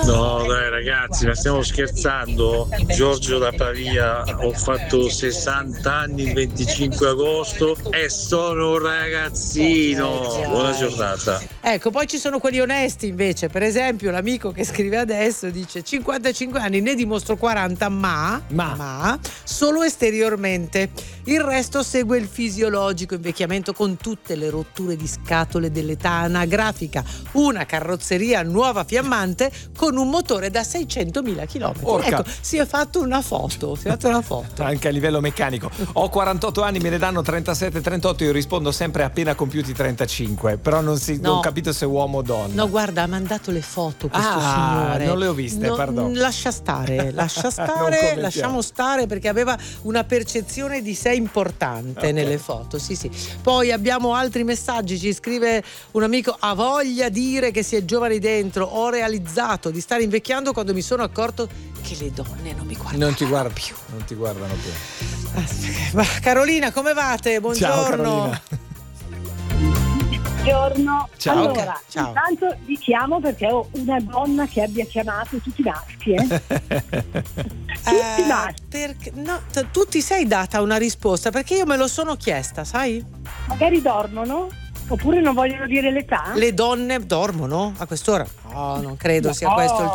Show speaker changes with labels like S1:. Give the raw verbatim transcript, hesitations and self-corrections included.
S1: No dai ragazzi, ma stiamo scherzando? Giorgio da Pavia, ho fatto sessanta anni il venticinque agosto e sono un ragazzino. Buona giornata.
S2: Ecco, poi ci sono quelli onesti invece, per esempio l'amico che scrive adesso dice cinquantacinque anni, ne dimostro quaranta, ma,
S3: Ma.
S2: ma solo esteriormente. Il resto segue il fisiologico invecchiamento con tutte le rotture di scatole dell'età anagrafica. Una carrozzeria nuova fiammante con un motore da seicentomila chilometri.
S3: Porca.
S2: Ecco, si è fatto una foto, si è fatto una foto.
S3: Anche a livello meccanico. Ho quarantotto anni, me ne danno trentasette trentotto, io rispondo sempre appena compiuti trentacinque, però non si
S2: No.
S3: non ho capito se uomo o donna.
S2: No, guarda, ha mandato le foto questo
S3: Ah,
S2: signore.
S3: non le ho viste,
S2: No,
S3: pardon.
S2: Lascia stare, lascia
S3: Non
S2: stare,
S3: commentiamo.
S2: lasciamo stare perché aveva una percezione di sé importante
S3: Ok.
S2: nelle foto. Sì, sì. Poi abbiamo altri messaggi, ci scrive un amico: ha voglia di dire che si è giovani dentro, ho realizzato di stare invecchiando quando mi sono accorto che le donne non mi guardano.
S3: Non ti guarda più. Non ti guardano più.
S2: Ma, Carolina, come vate? Buongiorno.
S3: Ciao Carolina.
S4: Buongiorno.
S3: Ciao.
S4: Allora,
S2: Ciao.
S4: intanto vi chiamo perché ho una donna che abbia chiamato tutti i maschi, eh? Tutti
S2: Eh,
S4: maschi.
S2: perché, no, t- tu ti sei data una risposta perché io me lo sono chiesta, sai?
S4: Magari dormono oppure non vogliono dire l'età.
S2: Le donne dormono a quest'ora? No, non credo sia
S4: No.
S2: questo il